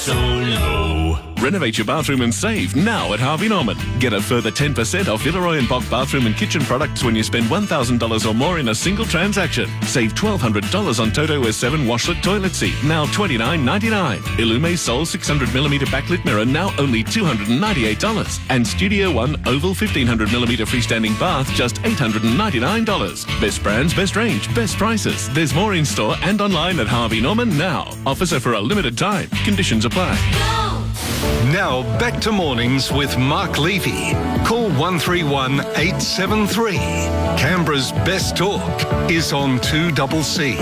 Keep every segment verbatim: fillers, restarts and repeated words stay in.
so low. Renovate your bathroom and save now at Harvey Norman. Get a further ten percent off Villeroy and Bock bathroom and kitchen products when you spend one thousand dollars or more in a single transaction. Save twelve hundred dollars on Toto S seven washlet toilet seat, now twenty-nine ninety-nine. Illume Sol six hundred millimeter backlit mirror, now only two hundred ninety-eight dollars. And Studio One Oval fifteen hundred millimeter freestanding bath, just eight hundred ninety-nine dollars. Best brands, best range, best prices. There's more in store and online at Harvey Norman now. Offers are for a limited time. Conditions apply. Now back to mornings with Mark Levy. Call one three one eight seven three. Canberra's best talk is on two C C.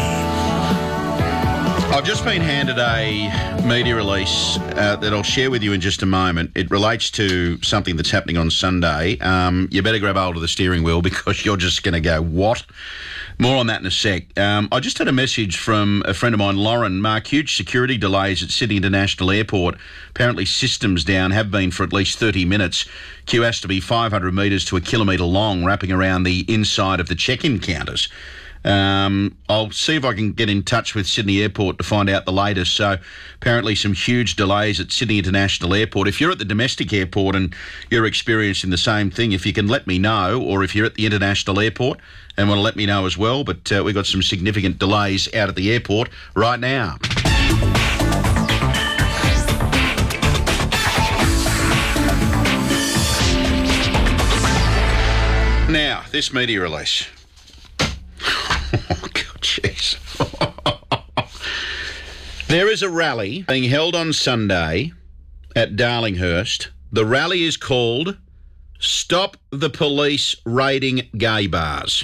I've just been handed a media release uh, that I'll share with you in just a moment. It relates to something that's happening on Sunday. Um, you better grab hold of the steering wheel because you're just going to go, what? More on that in a sec. Um, I just had a message from a friend of mine, Lauren. Mark, huge security delays at Sydney International Airport. Apparently systems down, have been for at least thirty minutes. Queue has to be five hundred metres to a kilometre long, wrapping around the inside of the check-in counters. Um, I'll see if I can get in touch with Sydney Airport to find out the latest. So apparently some huge delays at Sydney International Airport. If you're at the domestic airport and you're experiencing the same thing, if you can let me know, or if you're at the international airport and want to let me know as well. But uh, we've got some significant delays out at the airport right now. Now, this media release. Oh, God, jeez. There is a rally being held on Sunday at Darlinghurst. The rally is called Stop the Police Raiding Gay Bars.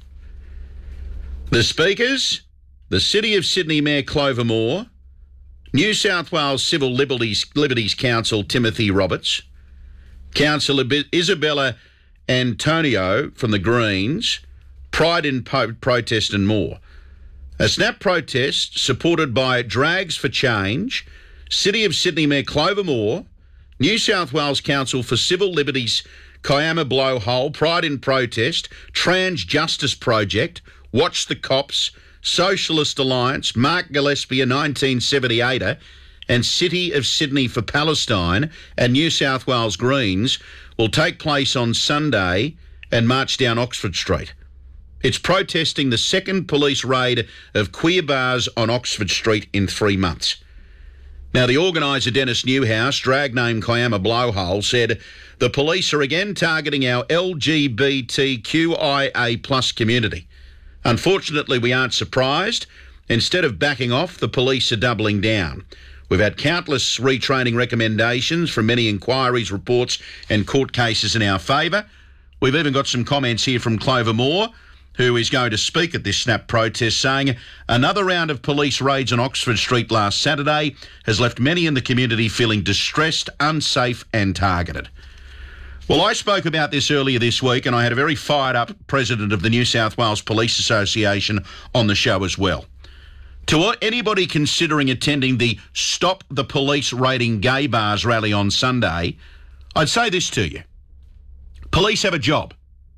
The speakers, the City of Sydney Mayor Clover Moore, New South Wales Civil Liberties, Liberties Council Timothy Roberts, Councillor Isabella Antonio from the Greens, Pride in po- Protest and more. A snap protest supported by Drags for Change, City of Sydney Mayor Clover Moore, New South Wales Council for Civil Liberties Kiama Blowhole, Pride in Protest, Trans Justice Project, Watch the Cops, Socialist Alliance, Mark Gillespie, a nineteen seventy-eighter, and City of Sydney for Palestine and New South Wales Greens will take place on Sunday and march down Oxford Street. It's protesting the second police raid of queer bars on Oxford Street in three months. Now, the organiser, Dennis Newhouse, drag name Kiama Blowhole, said the police are again targeting our L G B T Q I A plus community. Unfortunately, we aren't surprised. Instead of backing off, the police are doubling down. We've had countless retraining recommendations from many inquiries, reports and court cases in our favour. We've even got some comments here from Clover Moore, who is going to speak at this snap protest, saying another round of police raids on Oxford Street last Saturday has left many in the community feeling distressed, unsafe and targeted. Well, I spoke about this earlier this week and I had a very fired-up president of the New South Wales Police Association on the show as well. To anybody considering attending the Stop the Police Raiding Gay Bars rally on Sunday, I'd say this to you. Police have a job.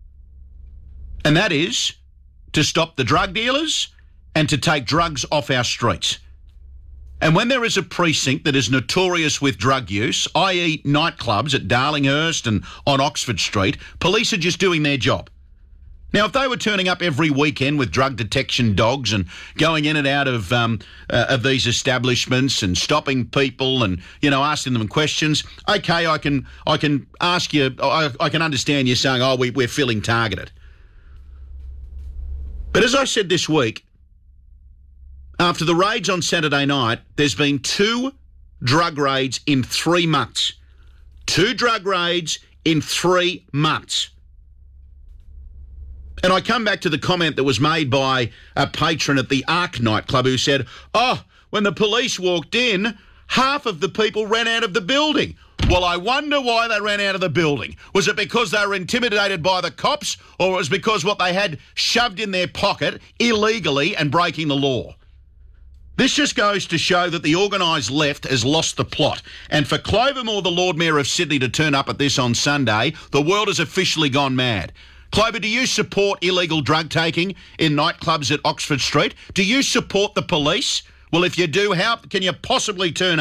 And that is to stop the drug dealers and to take drugs off our streets. And when there is a precinct that is notorious with drug use, that is nightclubs at Darlinghurst and on Oxford Street, police are just doing their job. Now, if they were turning up every weekend with drug detection dogs and going in and out of um, uh, of these establishments and stopping people and, you know, asking them questions, okay, I can I can ask you, I, I can understand you saying, oh, we, we're feeling targeted. But as I said this week, after the raids on Saturday night, there's been two drug raids in three months. Two drug raids in three months. And I come back to the comment that was made by a patron at the Arc nightclub who said, oh, when the police walked in, half of the people ran out of the building. Well, I wonder why they ran out of the building. Was it because they were intimidated by the cops, or was it because what they had shoved in their pocket illegally and breaking the law? This just goes to show that the organised left has lost the plot. And for Clover Moore, the Lord Mayor of Sydney, to turn up at this on Sunday, the world has officially gone mad. Clover, do you support illegal drug taking in nightclubs at Oxford Street? Do you support the police? Well, if you do, how can you possibly turn